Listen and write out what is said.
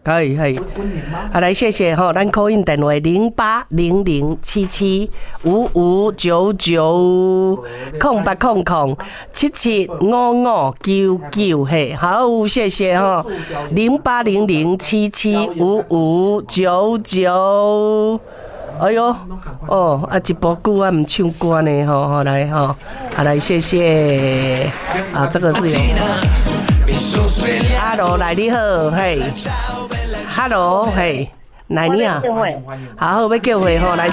可以。好，来谢谢哈，咱call in电话0800775599嘿，好，谢谢哈，0800775599。哎呦，哦，一部久啊，唔唱歌呢，吼，来吼，来谢谢，这个是有。Hello， 来你好，嘿 ，Hello， 嘿，来你啊，好，要叫会吼，来